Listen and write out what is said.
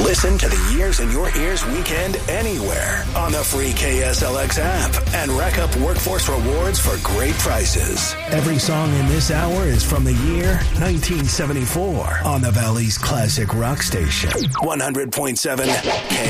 Listen to the Years in Your Ears weekend anywhere on the free KSLX app and rack up workforce rewards for great prices. Every song in this hour is from the year 1974 on the Valley's classic rock station, 100.7 KSLX.